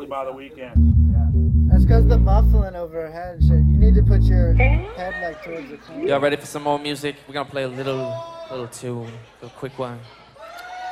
about the weekend. That's because the muffling over her head and shit. You need to put your head like towards the corner. Y'all ready for some more music? We're gonna play a little tune, a quick one.